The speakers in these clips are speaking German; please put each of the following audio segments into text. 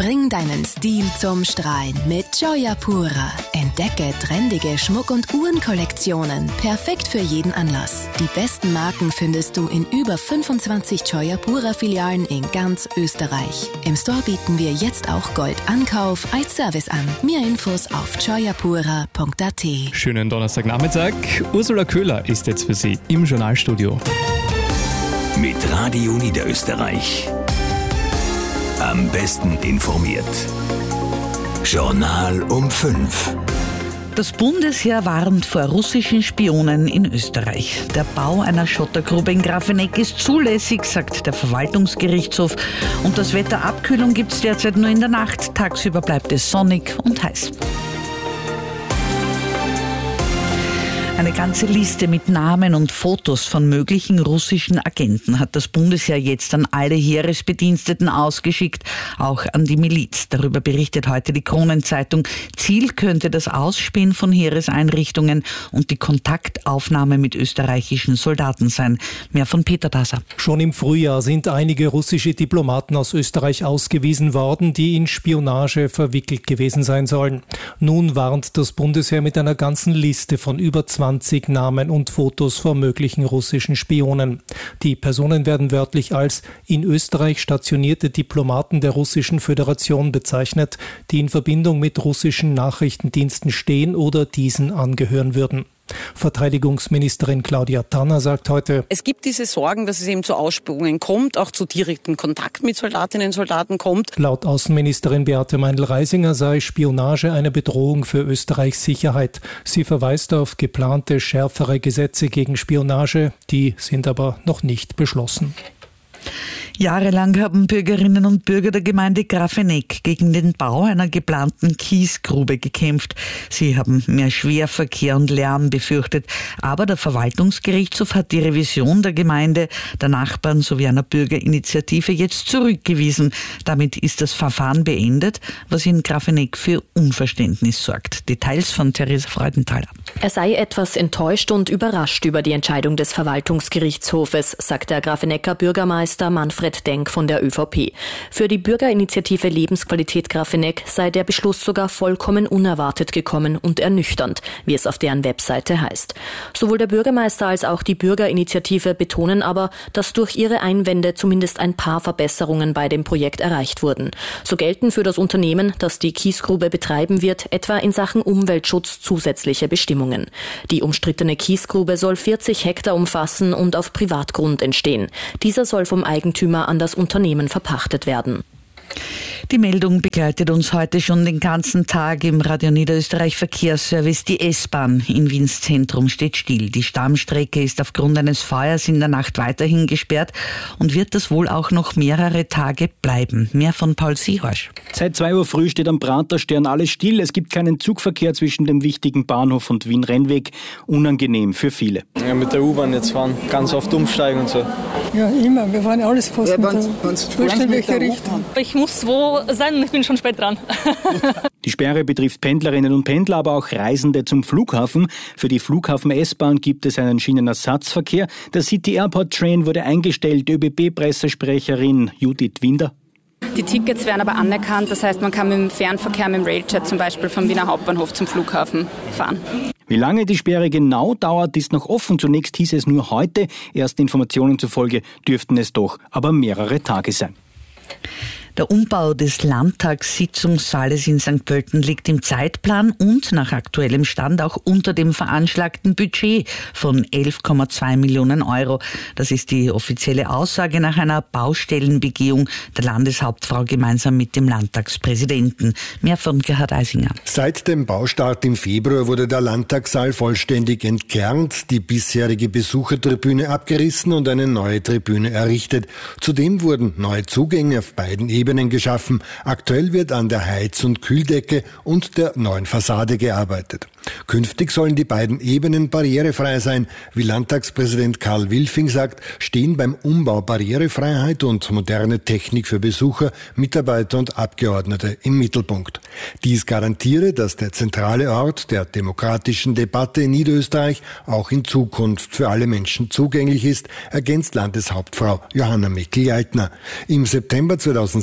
Bring deinen Stil zum Strahlen mit Joyapura. Entdecke trendige Schmuck- und Uhrenkollektionen. Perfekt für jeden Anlass. Die besten Marken findest du in über 25 Joyapura-Filialen in ganz Österreich. Im Store bieten wir jetzt auch Goldankauf als Service an. Mehr Infos auf joyapura.at. Schönen Donnerstagnachmittag. Ursula Köhler ist jetzt für Sie im Journalstudio. Mit Radio Niederösterreich. Am besten informiert. Journal um 5. Das Bundesheer warnt vor russischen Spionen in Österreich. Der Bau einer Schottergrube in Grafeneck ist zulässig, sagt der Verwaltungsgerichtshof. Und das Wetter Abkühlung gibt es derzeit nur in der Nacht. Tagsüber bleibt es sonnig und heiß. Eine ganze Liste mit Namen und Fotos von möglichen russischen Agenten hat das Bundesheer jetzt an alle Heeresbediensteten ausgeschickt, auch an die Miliz. Darüber berichtet heute die Kronenzeitung. Ziel könnte das Ausspähen von Heereseinrichtungen und die Kontaktaufnahme mit österreichischen Soldaten sein. Mehr von Peter Dasser. Schon im Frühjahr sind einige russische Diplomaten aus Österreich ausgewiesen worden, die in Spionage verwickelt gewesen sein sollen. Nun warnt das Bundesheer mit einer ganzen Liste von über 20 Namen und Fotos von möglichen russischen Spionen. Die Personen werden wörtlich als in Österreich stationierte Diplomaten der Russischen Föderation bezeichnet, die in Verbindung mit russischen Nachrichtendiensten stehen oder diesen angehören würden. Verteidigungsministerin Claudia Tanner sagt heute: Es gibt diese Sorgen, dass es eben zu Ausspähungen kommt, auch zu direktem Kontakt mit Soldatinnen und Soldaten kommt. Laut Außenministerin Beate Meindl-Reisinger sei Spionage eine Bedrohung für Österreichs Sicherheit. Sie verweist auf geplante schärfere Gesetze gegen Spionage, die sind aber noch nicht beschlossen. Jahrelang haben Bürgerinnen und Bürger der Gemeinde Grafeneck gegen den Bau einer geplanten Kiesgrube gekämpft. Sie haben mehr Schwerverkehr und Lärm befürchtet. Aber der Verwaltungsgerichtshof hat die Revision der Gemeinde, der Nachbarn sowie einer Bürgerinitiative jetzt zurückgewiesen. Damit ist das Verfahren beendet, was in Grafeneck für Unverständnis sorgt. Details von Theresa Freudenthaler. Er sei etwas enttäuscht und überrascht über die Entscheidung des Verwaltungsgerichtshofes, sagt der Grafenecker Bürgermeister Manfred Denk von der ÖVP. Für die Bürgerinitiative Lebensqualität Grafeneck sei der Beschluss sogar vollkommen unerwartet gekommen und ernüchternd, wie es auf deren Webseite heißt. Sowohl der Bürgermeister als auch die Bürgerinitiative betonen aber, dass durch ihre Einwände zumindest ein paar Verbesserungen bei dem Projekt erreicht wurden. So gelten für das Unternehmen, das die Kiesgrube betreiben wird, etwa in Sachen Umweltschutz zusätzliche Bestimmungen. Die umstrittene Kiesgrube soll 40 Hektar umfassen und auf Privatgrund entstehen. Dieser soll vom Eigentümer an das Unternehmen verpachtet werden. Die Meldung begleitet uns heute schon den ganzen Tag im Radio Niederösterreich Verkehrsservice. Die S-Bahn in Wiens Zentrum steht still. Die Stammstrecke ist aufgrund eines Feuers in der Nacht weiterhin gesperrt und wird das wohl auch noch mehrere Tage bleiben. Mehr von Paul Seehorsch. Seit 2 Uhr früh steht am Praterstern alles still. Es gibt keinen Zugverkehr zwischen dem wichtigen Bahnhof und Wien-Rennweg. Unangenehm für viele. Ja, mit der U-Bahn jetzt fahren, ganz oft umsteigen und so. Ja, immer. Wir fahren alles fast mit der wurscht in welche Richtung. Ich muss wo sein, ich bin schon spät dran. Die Sperre betrifft Pendlerinnen und Pendler, aber auch Reisende zum Flughafen. Für die Flughafen-S-Bahn gibt es einen Schienenersatzverkehr. Der City Airport Train wurde eingestellt. ÖBB-Pressesprecherin Judith Winder. Die Tickets werden aber anerkannt, das heißt, man kann mit dem Fernverkehr, mit dem Railjet zum Beispiel vom Wiener Hauptbahnhof zum Flughafen fahren. Wie lange die Sperre genau dauert, ist noch offen. Zunächst hieß es nur heute. Ersten Informationen zufolge dürften es doch aber mehrere Tage sein. Der Umbau des Landtagssitzungssaales in St. Pölten liegt im Zeitplan und nach aktuellem Stand auch unter dem veranschlagten Budget von 11,2 Millionen Euro. Das ist die offizielle Aussage nach einer Baustellenbegehung der Landeshauptfrau gemeinsam mit dem Landtagspräsidenten. Mehr von Gerhard Eisinger. Seit dem Baustart im Februar wurde der Landtagssaal vollständig entkernt, die bisherige Besuchertribüne abgerissen und eine neue Tribüne errichtet. Zudem wurden neue Zugänge auf beiden Ebenen geschaffen. Aktuell wird an der Heiz- und Kühldecke und der neuen Fassade gearbeitet. Künftig sollen die beiden Ebenen barrierefrei sein. Wie Landtagspräsident Karl Wilfing sagt, stehen beim Umbau Barrierefreiheit und moderne Technik für Besucher, Mitarbeiter und Abgeordnete im Mittelpunkt. Dies garantiere, dass der zentrale Ort der demokratischen Debatte in Niederösterreich auch in Zukunft für alle Menschen zugänglich ist, ergänzt Landeshauptfrau Johanna Meckel-Leitner. Im September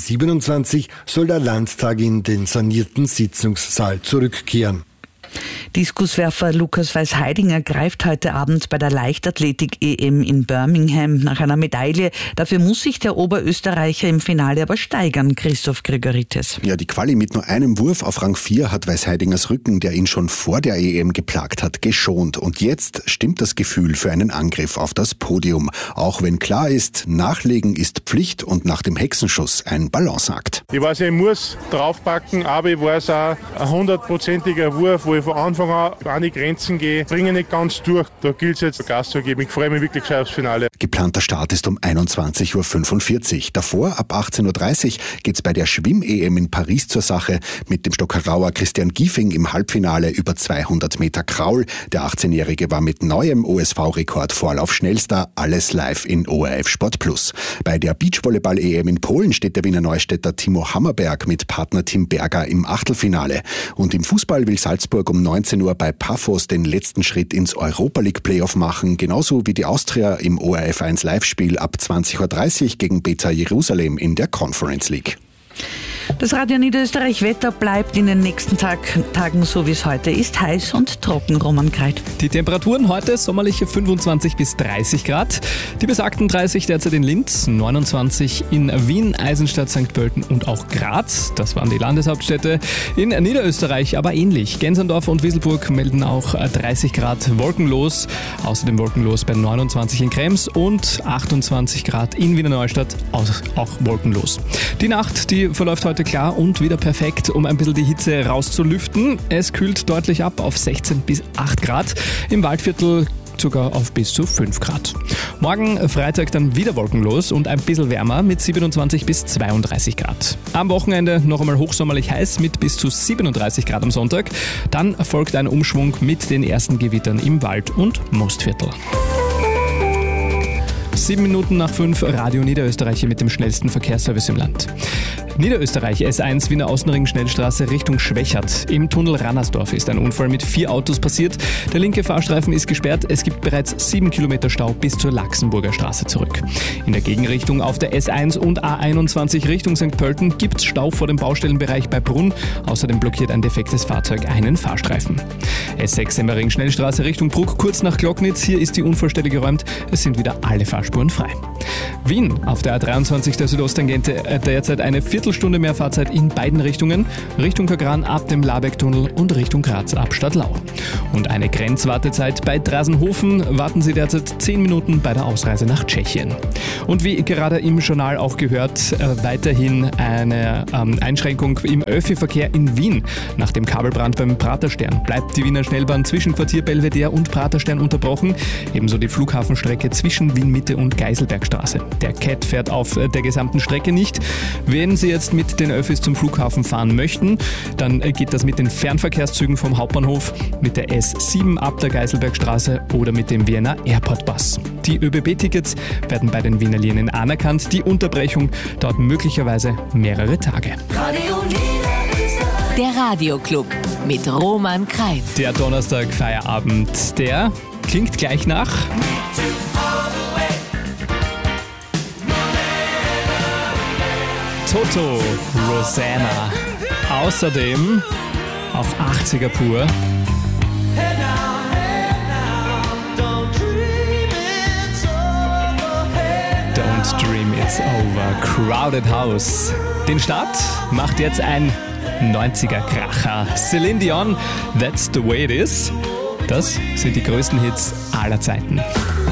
2027 soll der Landtag in den sanierten Sitzungssaal zurückkehren. Diskuswerfer Lukas Weiß-Heidinger greift heute Abend bei der Leichtathletik-EM in Birmingham nach einer Medaille. Dafür muss sich der Oberösterreicher im Finale aber steigern, Christoph Gregoritis. Ja, die Quali mit nur einem Wurf auf Rang 4 hat Weiß-Heidingers Rücken, der ihn schon vor der EM geplagt hat, geschont. Und jetzt stimmt das Gefühl für einen Angriff auf das Podium. Auch wenn klar ist, Nachlegen ist Pflicht und nach dem Hexenschuss ein Balanceakt. Ich weiß, ich muss draufpacken, aber ich weiß auch, ein 100%iger Wurf, wo ich von Anfang an die Grenzen gehe, bringe nicht ganz durch. Da gilt es jetzt Gas zu geben. Ich freue mich wirklich schon aufs Finale. Geplanter Start ist um 21.45 Uhr. Davor, ab 18.30 Uhr, geht es bei der Schwimm-EM in Paris zur Sache mit dem Stockerauer Christian Giefing im Halbfinale über 200 Meter Kraul. Der 18-Jährige war mit neuem OSV-Rekord Vorlauf-Schnellster. Alles live in ORF Sport Plus. Bei der Beachvolleyball-EM in Polen steht der Wiener Neustädter Timo Hammerberg mit Partner Tim Berger im Achtelfinale. Und im Fußball will Salzburg um 19 Uhr bei Paphos den letzten Schritt ins Europa League Playoff machen, genauso wie die Austria im ORF 1 Live-Spiel ab 20.30 Uhr gegen Beta Jerusalem in der Conference League. Das Radio Niederösterreich Wetter bleibt in den nächsten Tagen so wie es heute ist, heiß und trocken, Roman Kreit. Die Temperaturen heute sommerliche 25 bis 30 Grad, die besagten 30 derzeit in Linz, 29 in Wien, Eisenstadt, St. Pölten und auch Graz, das waren die Landeshauptstädte. In Niederösterreich aber ähnlich, Gensendorf und Wieselburg melden auch 30 Grad wolkenlos, außerdem wolkenlos bei 29 in Krems und 28 Grad in Wiener Neustadt, auch wolkenlos. Die Nacht, die verläuft heute klar und wieder perfekt, um ein bisschen die Hitze rauszulüften. Es kühlt deutlich ab auf 16 bis 8 Grad. Im Waldviertel sogar auf bis zu 5 Grad. Morgen Freitag dann wieder wolkenlos und ein bisschen wärmer mit 27 bis 32 Grad. Am Wochenende noch einmal hochsommerlich heiß mit bis zu 37 Grad am Sonntag. Dann folgt ein Umschwung mit den ersten Gewittern im Wald- und Mostviertel. 7 Minuten nach 5, Radio Niederösterreich mit dem schnellsten Verkehrsservice im Land. Niederösterreich, S1 Wiener Außenring Schnellstraße Richtung Schwächert. Im Tunnel Rannersdorf ist ein Unfall mit 4 Autos passiert. Der linke Fahrstreifen ist gesperrt. Es gibt bereits 7 Kilometer Stau bis zur Laxenburger Straße zurück. In der Gegenrichtung auf der S1 und A21 Richtung St. Pölten gibt es Stau vor dem Baustellenbereich bei Brunn. Außerdem blockiert ein defektes Fahrzeug einen Fahrstreifen. S6 Semmering Schnellstraße Richtung Bruck, kurz nach Glocknitz. Hier ist die Unfallstelle geräumt. Es sind wieder alle Fahrspuren frei. Wien auf der A23 der Südosttangente derzeit eine Viertelstunde mehr Fahrzeit in beiden Richtungen. Richtung Kagran ab dem Labeck-Tunnel und Richtung Graz ab Stadtlau. Und eine Grenzwartezeit bei Drasenhofen warten Sie derzeit 10 Minuten bei der Ausreise nach Tschechien. Und wie gerade im Journal auch gehört, weiterhin eine Einschränkung im Öffi-Verkehr in Wien. Nach dem Kabelbrand beim Praterstern bleibt die Wiener Schnellbahn zwischen Quartier Belvedere und Praterstern unterbrochen. Ebenso die Flughafenstrecke zwischen Wien-Mitte und Geiselbergstraße. Der CAT fährt auf der gesamten Strecke nicht. Wenn Sie jetzt mit den Öffis zum Flughafen fahren möchten, dann geht das mit den Fernverkehrszügen vom Hauptbahnhof, mit der S7 ab der Geiselbergstraße oder mit dem Vienna Airport Bus. Die ÖBB-Tickets werden bei den Wiener Linien anerkannt. Die Unterbrechung dauert möglicherweise mehrere Tage. Der Radioclub mit Roman Kreit. Der Donnerstag-Feierabend, der klingt gleich nach Toto, Rosanna. Außerdem auf 80er pur. Don't Dream It's Over, Crowded House. Den Start macht jetzt ein 90er-Kracher. Celine Dion, That's the Way It Is. Das sind die größten Hits aller Zeiten.